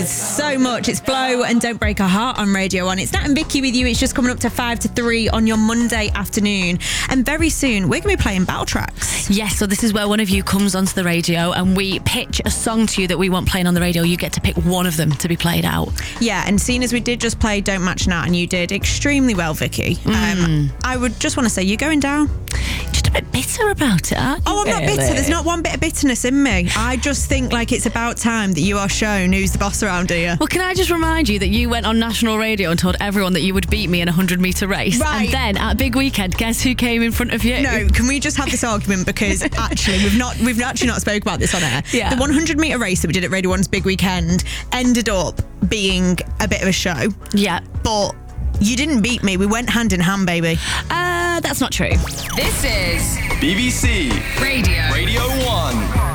So much. It's Flow and Don't Break Our Heart on Radio 1. It's Nat and Vicky with you. It's just coming up to 5 to 3 on your Monday afternoon. And very soon, we're going to be playing Battle Tracks. Yes, so this is where one of you comes onto the radio and we pitch a song to you that we want playing on the radio. You get to pick one of them to be played out. Yeah, and seeing as we did just play Don't Match Nat, and you did extremely well, Vicky, I would just want to say you're going down. Just a bit bitter about it, aren't you? Oh, I'm not bitter. There's not one bit of bitterness in me. I just think like it's about time that you are shown who's the boss around here. Well, can I just remind you that you went on national radio and told everyone that you would beat me in a 100-metre race? Right. And then at Big Weekend, guess who came in front of you? No, can we just have this argument? Because actually, we've actually not spoke about this on air. Yeah. The 100-metre race that we did at Radio 1's Big Weekend ended up being a bit of a show. Yeah. But you didn't beat me. We went hand in hand, baby. That's not true. This is BBC Radio 1.